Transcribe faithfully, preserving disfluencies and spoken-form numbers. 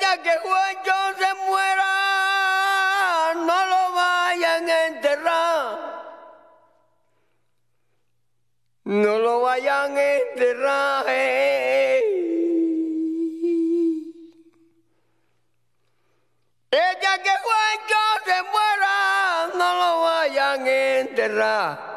día que Juancho se muera, no lo vayan a enterrar. No lo vayan a enterrar. Eh. El día que Juancho se muera, no lo vayan a enterrar.